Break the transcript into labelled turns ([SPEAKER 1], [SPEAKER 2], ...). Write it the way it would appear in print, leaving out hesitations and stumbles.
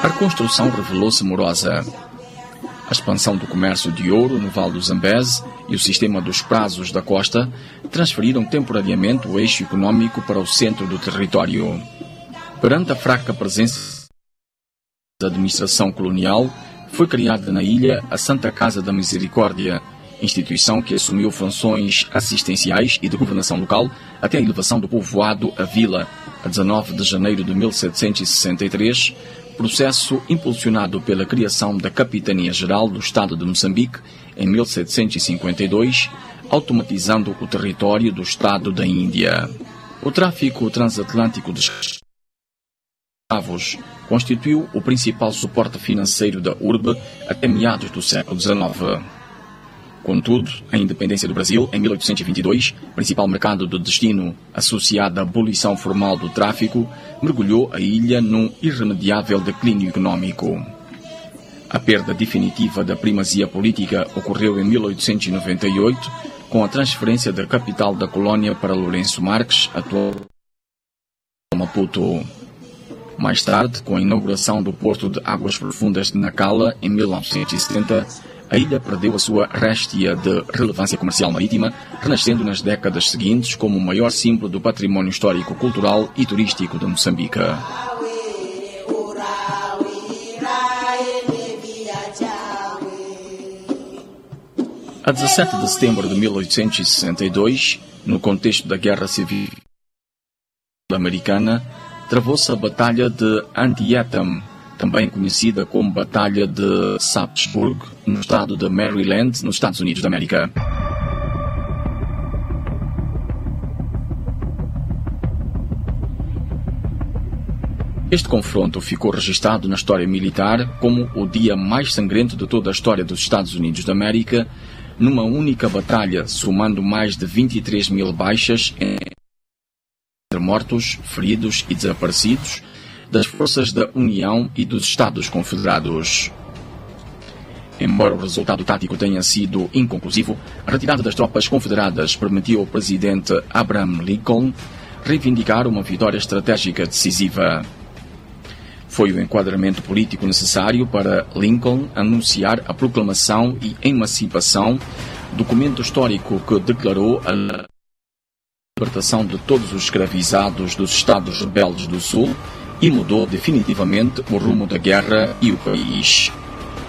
[SPEAKER 1] A reconstrução revelou-se morosa. A expansão do comércio de ouro no Vale do Zambeze e o sistema dos prazos da costa transferiram temporariamente o eixo econômico para o centro do território. Perante a fraca presença da administração colonial, foi criada na ilha a Santa Casa da Misericórdia, instituição que assumiu funções assistenciais e de governação local até a elevação do povoado à vila, a 19 de janeiro de 1763, processo impulsionado pela criação da Capitania-Geral do Estado de Moçambique em 1752, automatizando o território do Estado da Índia. O tráfico transatlântico de escravos constituiu o principal suporte financeiro da urbe até meados do século XIX. Contudo, a independência do Brasil, em 1822, principal mercado de destino associado à abolição formal do tráfico, mergulhou a ilha num irremediável declínio econômico. A perda definitiva da primazia política ocorreu em 1898, com a transferência da capital da colônia para Lourenço Marques, atual Maputo. Mais tarde, com a inauguração do Porto de Águas Profundas de Nacala, em 1970, a ilha perdeu a sua réstia de relevância comercial marítima, renascendo nas décadas seguintes como o maior símbolo do património histórico, cultural e turístico de Moçambique. A 17 de setembro de 1862, no contexto da Guerra Civil Americana, travou-se a Batalha de Antietam, também conhecida como Batalha de Sharpsburg, no estado de Maryland, nos Estados Unidos da América. Este confronto ficou registado na história militar como o dia mais sangrento de toda a história dos Estados Unidos da América, numa única batalha, somando mais de 23 mil baixas entre mortos, feridos e desaparecidos das forças da União e dos Estados Confederados. Embora o resultado tático tenha sido inconclusivo, a retirada das tropas confederadas permitiu ao presidente Abraham Lincoln reivindicar uma vitória estratégica decisiva. Foi o enquadramento político necessário para Lincoln anunciar a proclamação e emancipação, documento histórico que declarou a libertação de todos os escravizados dos Estados rebeldes do Sul e mudou definitivamente o rumo da guerra e o país.